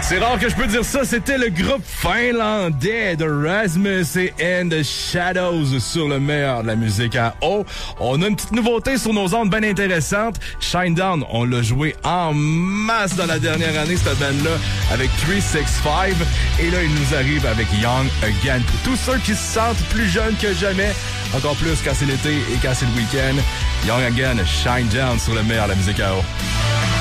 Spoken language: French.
C'est rare que je peux dire ça, c'était le groupe finlandais de Rasmus et The Shadows sur le meilleur de la musique à eau. On a une petite nouveauté sur nos ondes bien intéressante. Shinedown, on l'a joué en masse dans la dernière année, cette bande-là, avec 365. Et là, il nous arrive avec Young Again. Pour tous ceux qui se sentent plus jeunes que jamais, encore plus quand c'est l'été et quand c'est le week-end, Young Again, Shinedown sur le meilleur de la musique à eau.